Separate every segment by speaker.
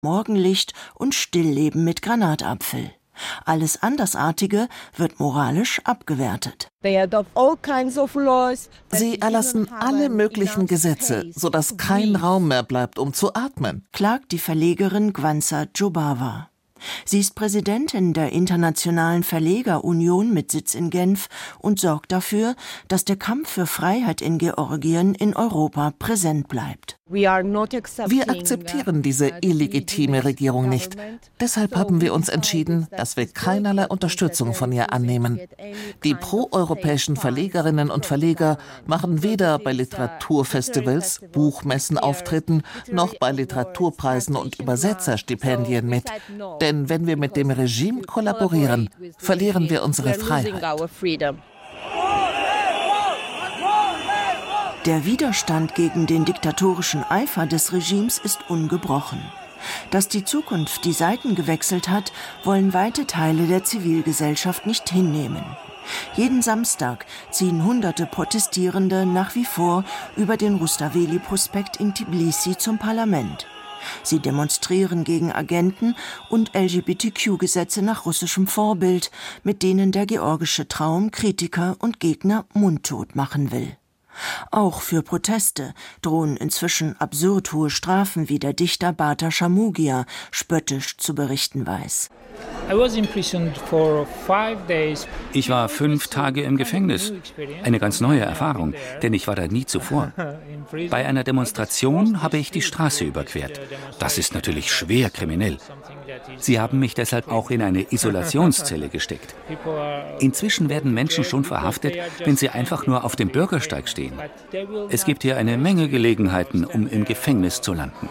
Speaker 1: Morgenlicht und Stillleben mit Granatapfel. Alles Andersartige wird moralisch abgewertet.
Speaker 2: Sie erlassen alle möglichen Gesetze, sodass kein Raum mehr bleibt, um zu atmen,
Speaker 1: klagt die Verlegerin Gwanza Djobawa. Sie ist Präsidentin der Internationalen Verlegerunion mit Sitz in Genf und sorgt dafür, dass der Kampf für Freiheit in Georgien in Europa präsent bleibt.
Speaker 2: Wir akzeptieren diese illegitime Regierung nicht. Deshalb haben wir uns entschieden, dass wir keinerlei Unterstützung von ihr annehmen. Die proeuropäischen Verlegerinnen und Verleger machen weder bei Literaturfestivals, Buchmessen auftreten, noch bei Literaturpreisen und Übersetzerstipendien mit. Denn wenn wir mit dem Regime kollaborieren, verlieren wir unsere Freiheit.
Speaker 1: Der Widerstand gegen den diktatorischen Eifer des Regimes ist ungebrochen. Dass die Zukunft die Seiten gewechselt hat, wollen weite Teile der Zivilgesellschaft nicht hinnehmen. Jeden Samstag ziehen hunderte Protestierende nach wie vor über den Rustaveli-Prospekt in Tbilisi zum Parlament. Sie demonstrieren gegen Agenten und LGBTQ-Gesetze nach russischem Vorbild, mit denen der georgische Traum Kritiker und Gegner mundtot machen will. Auch für Proteste drohen inzwischen absurd hohe Strafen, wie der Dichter Bata Shamugia spöttisch zu berichten weiß.
Speaker 3: Ich war 5 Tage im Gefängnis. Eine ganz neue Erfahrung, denn ich war da nie zuvor. Bei einer Demonstration habe ich die Straße überquert. Das ist natürlich schwer kriminell. Sie haben mich deshalb auch in eine Isolationszelle gesteckt. Inzwischen werden Menschen schon verhaftet, wenn sie einfach nur auf dem Bürgersteig stehen. Es gibt hier eine Menge Gelegenheiten, um im Gefängnis zu landen.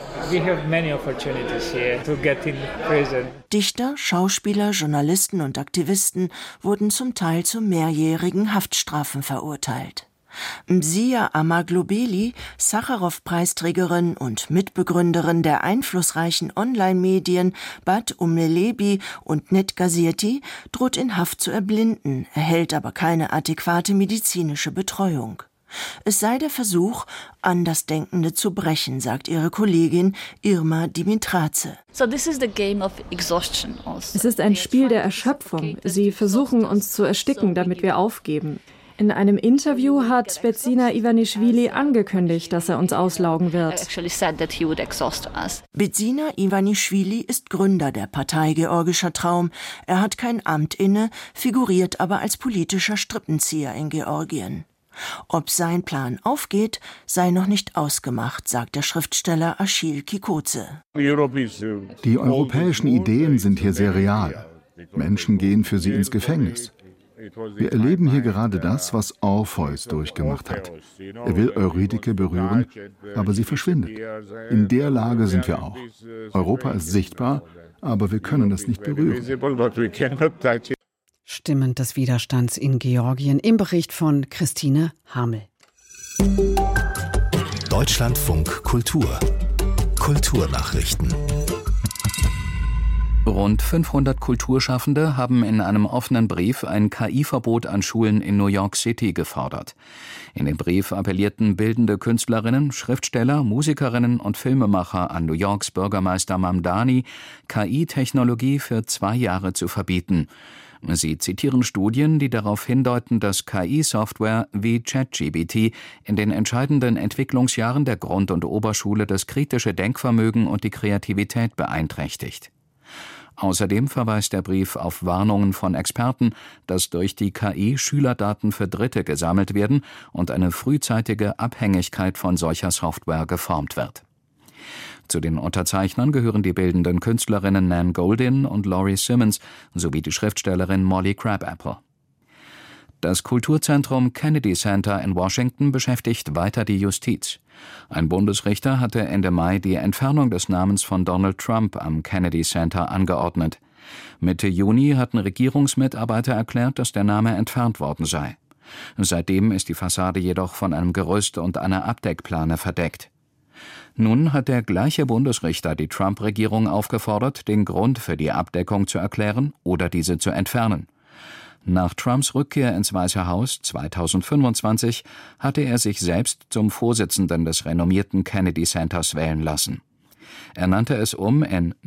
Speaker 1: Dichter, Schauspieler, Journalisten und Aktivisten wurden zum Teil zu mehrjährigen Haftstrafen verurteilt. Mzia Amaglobeli, Sacharow-Preisträgerin und Mitbegründerin der einflussreichen Online-Medien Bad Umlelebi und Netgazeti, droht in Haft zu erblinden, erhält aber keine adäquate medizinische Betreuung. Es sei der Versuch, Andersdenkende zu brechen, sagt ihre Kollegin Irma Dimitraze.
Speaker 4: Es ist ein Spiel der Erschöpfung. Sie versuchen, uns zu ersticken, damit wir aufgeben. In einem Interview hat Betsina Ivanischvili angekündigt, dass er uns auslaugen wird.
Speaker 1: Betsina Ivanischvili ist Gründer der Partei Georgischer Traum. Er hat kein Amt inne, figuriert aber als politischer Strippenzieher in Georgien. Ob sein Plan aufgeht, sei noch nicht ausgemacht, sagt der Schriftsteller Achille Kikoze.
Speaker 5: Die europäischen Ideen sind hier sehr real. Menschen gehen für sie ins Gefängnis. Wir erleben hier gerade das, was Orpheus durchgemacht hat. Er will Eurydike berühren, aber sie verschwindet. In der Lage sind wir auch. Europa ist sichtbar, aber wir können das nicht berühren.
Speaker 6: Stimmen des Widerstands in Georgien im Bericht von Christine Hamel.
Speaker 7: Deutschlandfunk Kultur. Kulturnachrichten.
Speaker 3: Rund 500 Kulturschaffende haben in einem offenen Brief ein KI-Verbot an Schulen in New York City gefordert. In dem Brief appellierten bildende Künstlerinnen, Schriftsteller, Musikerinnen und Filmemacher an New Yorks Bürgermeister Mamdani, KI-Technologie für 2 Jahre zu verbieten. Sie zitieren Studien, die darauf hindeuten, dass KI-Software wie ChatGPT in den entscheidenden Entwicklungsjahren der Grund- und Oberschule das kritische Denkvermögen und die Kreativität beeinträchtigt. Außerdem verweist der Brief auf Warnungen von Experten, dass durch die KI Schülerdaten für Dritte gesammelt werden und eine frühzeitige Abhängigkeit von solcher Software geformt wird. Zu den Unterzeichnern gehören die bildenden Künstlerinnen Nan Goldin und Laurie Simmons sowie die Schriftstellerin Molly Crabapple. Das Kulturzentrum Kennedy Center in Washington beschäftigt weiter die Justiz. Ein Bundesrichter hatte Ende Mai die Entfernung des Namens von Donald Trump am Kennedy Center angeordnet. Mitte Juni hatten Regierungsmitarbeiter erklärt, dass der Name entfernt worden sei. Seitdem ist die Fassade jedoch von einem Gerüst und einer Abdeckplane verdeckt. Nun hat der gleiche Bundesrichter die Trump-Regierung aufgefordert, den Grund für die Abdeckung zu erklären oder diese zu entfernen. Nach Trumps Rückkehr ins Weiße Haus 2025 hatte er sich selbst zum Vorsitzenden des renommierten Kennedy Centers wählen lassen. Er nannte es in